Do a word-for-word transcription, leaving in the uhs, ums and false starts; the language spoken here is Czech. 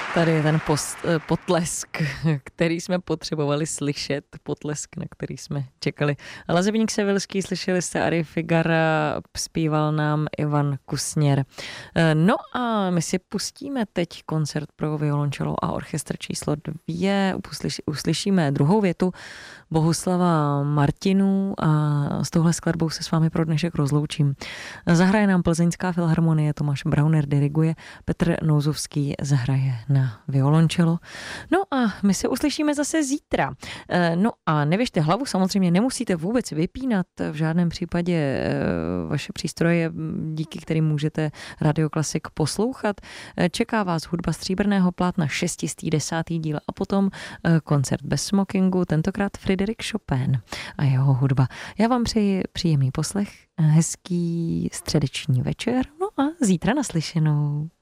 Tady je ten post, potlesk, který jsme potřebovali slyšet, potlesk, na který jsme čekali. Lazebník Sevilský, slyšeli jste Ari Figara, zpíval nám Ivan Kusněr. No a my si pustíme teď koncert pro violončelo a orchestr číslo dvě. Uslyš, uslyšíme druhou větu Bohuslava Martinů a s touhle skladbou se s vámi pro dnešek rozloučím. Zahraje nám Plzeňská filharmonie, Tomáš Brauner diriguje, Petr Nouzovský zahraje na violončelo. No a my se uslyšíme zase zítra. No a nevěžte hlavu, samozřejmě nemusíte vůbec vypínat v žádném případě vaše přístroje, díky kterým můžete Radio Klasik poslouchat. Čeká vás hudba stříbrného plátna šestistý desátý díl a potom koncert bez smokingu, tentokrát Frédéric Chopin a jeho hudba. Já vám přeji příjemný poslech, hezký středeční večer, no a zítra naslyšenou.